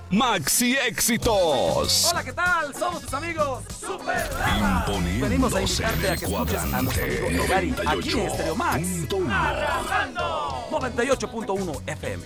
Maxi Éxitos. Hola, ¿qué tal? Somos tus amigos Super Venimos a invitarte a que escuches a nuestro amigo Nogari aquí en Stereo Max. 98.1 FM.